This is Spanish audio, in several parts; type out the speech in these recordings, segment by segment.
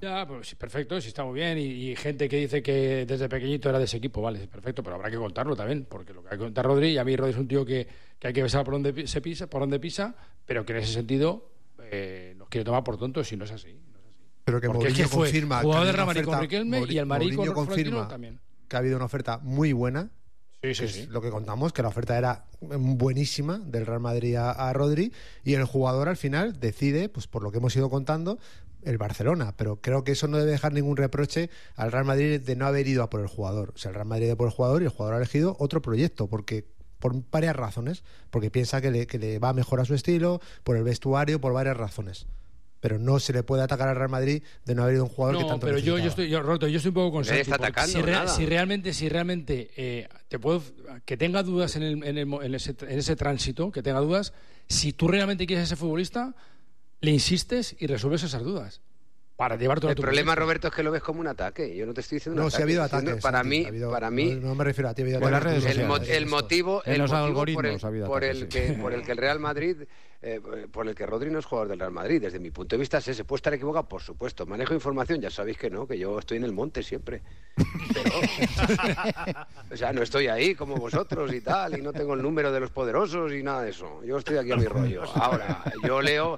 Ya, pues sí, perfecto, sí está muy bien. Y gente que dice que desde pequeñito era de ese equipo, vale, perfecto, pero habrá que contarlo también, porque lo que hay que contar Rodri, y a mí Rodri es un tío que hay que besar por donde se pisa, por donde pisa, pero que en ese sentido nos quiere tomar por tontos si no es así. Pero que porque Mourinho es que fue confirma jugador que del Real Madrid con Riquelme y el Madrid con Florentino también. Que ha habido una oferta muy buena. Sí. Lo que contamos, que la oferta era buenísima del Real Madrid a Rodri, y el jugador al final decide, pues por lo que hemos ido contando, el Barcelona, pero creo que eso no debe dejar ningún reproche al Real Madrid de no haber ido a por el jugador. O sea, el Real Madrid ha ido por el jugador y el jugador ha elegido otro proyecto, porque por varias razones, porque piensa que le va mejor a su estilo, por el vestuario, por varias razones. Pero no se le puede atacar al Real Madrid de no haber ido un jugador que tanto necesitaba. Yo estoy un poco con Santi. Si realmente te puedo que tenga dudas en ese tránsito, que tenga dudas, si tú realmente quieres a ese futbolista, le insistes y resuelves esas dudas. Para llevarte el problema, Roberto, es que lo ves como un ataque. Yo no te estoy diciendo un ataque. No, si ha habido ataques. Para mí, no me refiero a ti. El motivo por el que el Real Madrid, por el que Rodri no es jugador del Real Madrid, desde mi punto de vista es ese. ¿Puede estar equivocado? Por supuesto. Manejo información, ya sabéis que no, que yo estoy en el monte siempre. Pero, o sea, no estoy ahí como vosotros y tal, y no tengo el número de los poderosos y nada de eso. Yo estoy aquí a mi rollo. Ahora, yo leo,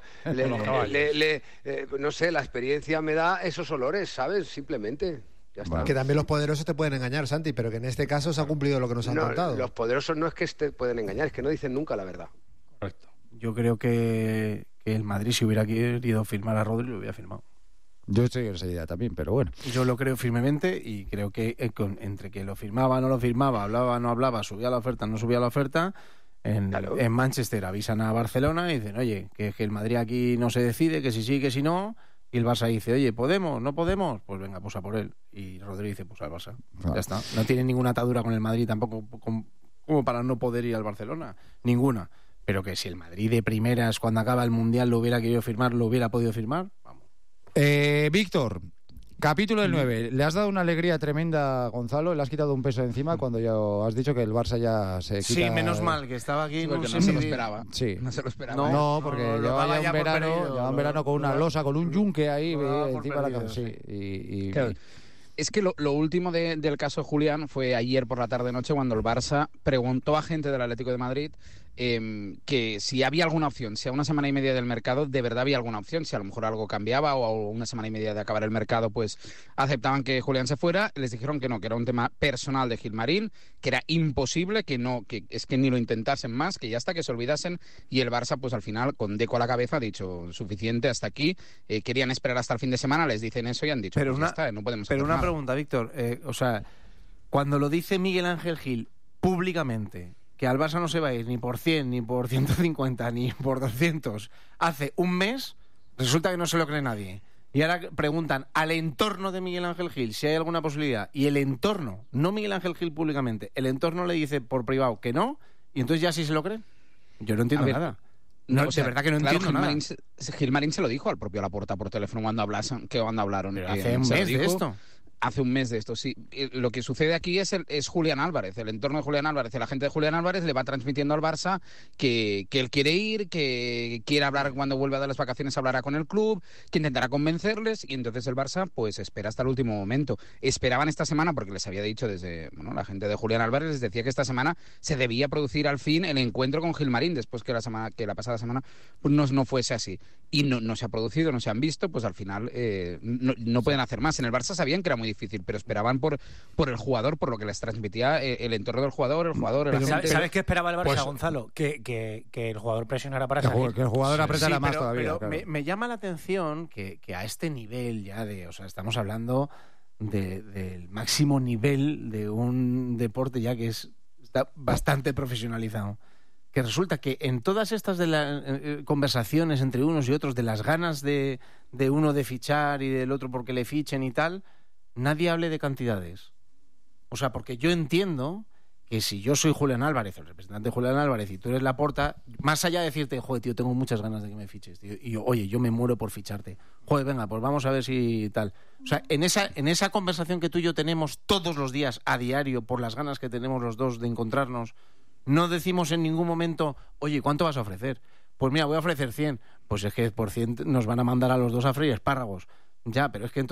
no sé, la experiencia me da esos olores, ¿sabes? Simplemente. Ya está. Que también los poderosos te pueden engañar, Santi, pero que en este caso se ha cumplido lo que nos han contado. Los poderosos no es que te pueden engañar, es que no dicen nunca la verdad. Correcto. Yo creo que el Madrid, si hubiera querido firmar a Rodri, lo hubiera firmado. Yo estoy en esa idea también, pero bueno. Yo lo creo firmemente y creo que entre que lo firmaba, no lo firmaba, hablaba, no hablaba, subía la oferta, no subía la oferta, en Manchester avisan a Barcelona y dicen, oye, que el Madrid aquí no se decide, que si sí, que si no. Y el Barça dice, oye, ¿podemos? ¿No podemos? Pues venga, pues a por él. Y Rodri dice, pues al Barça. Ya está. No tiene ninguna atadura con el Madrid tampoco como para no poder ir al Barcelona. Ninguna. Pero que si el Madrid de primeras, cuando acaba el Mundial, lo hubiera querido firmar, lo hubiera podido firmar, vamos. Víctor, capítulo del 9. Le has dado una alegría tremenda a Gonzalo, le has quitado un peso de encima cuando ya has dicho que el Barça ya se quita... Sí, menos mal que estaba aquí. No se lo esperaba. Sí. No se lo esperaba. No, porque llevaba ya un verano con una losa, con un yunque ahí encima de la cabeza. Sí. Claro. Es que lo último del caso de Julián fue ayer por la tarde-noche cuando el Barça preguntó a gente del Atlético de Madrid que si había alguna opción, si a una semana y media del mercado de verdad había alguna opción, si a lo mejor algo cambiaba o a una semana y media de acabar el mercado pues aceptaban que Julián se fuera. Les dijeron que no, que era un tema personal de Gilmarín, que era imposible, que es que ni lo intentasen más, que ya está, que se olvidasen, y el Barça pues al final con Deco a la cabeza ha dicho suficiente, hasta aquí. Querían esperar hasta el fin de semana, les dicen eso y han dicho pues ya está, no podemos hacer nada. Pregunta, Víctor, o sea, cuando lo dice Miguel Ángel Gil públicamente, que al Barça no se va a ir ni por 100, ni por 150, ni por 200, hace un mes, resulta que no se lo cree nadie. Y ahora preguntan al entorno de Miguel Ángel Gil si hay alguna posibilidad, y el entorno, no Miguel Ángel Gil públicamente, el entorno le dice por privado que no, y entonces ya sí se lo creen. Yo no entiendo nada. No, o sea, de verdad que no entiendo nada. Gilmarín se lo dijo al propio Laporta por teléfono cuando hablaron. Pero hace un mes de esto. Hace un mes de esto, sí. Lo que sucede aquí es Julián Álvarez, el entorno de Julián Álvarez. La gente de Julián Álvarez le va transmitiendo al Barça que él quiere ir, que quiere hablar cuando vuelva de las vacaciones, hablará con el club, que intentará convencerles, y entonces el Barça pues espera hasta el último momento. Esperaban esta semana, porque les había dicho la gente de Julián Álvarez les decía que esta semana se debía producir al fin el encuentro con Gilmarín, después que la pasada semana pues no fuese así. Y no se ha producido, no se han visto, pues al final no pueden hacer más. En el Barça sabían que era muy difícil, pero esperaban por el jugador, por lo que les transmitía el entorno del jugador, la gente. ¿Sabes qué esperaba el Barça, Gonzalo? Que el jugador presionara para salir. Que el jugador apretara más todavía. Pero me llama la atención que a este nivel ya o sea, estamos hablando del máximo nivel de un deporte ya que está bastante profesionalizado. Que resulta que en todas estas conversaciones entre unos y otros de las ganas de uno de fichar y del otro porque le fichen y tal, nadie hable de cantidades. O sea, porque yo entiendo que si yo soy Julián Álvarez, el representante de Julián Álvarez, y tú eres Laporta, más allá de decirte, joder, tío, tengo muchas ganas de que me fiches, tío, y oye, yo me muero por ficharte. Joder, venga, pues vamos a ver si tal. O sea, en esa conversación que tú y yo tenemos todos los días, a diario, por las ganas que tenemos los dos de encontrarnos, no decimos en ningún momento, oye, ¿cuánto vas a ofrecer? Pues mira, voy a ofrecer 100. Pues es que por 100 nos van a mandar a los dos a freír espárragos. Ya, pero es que entonces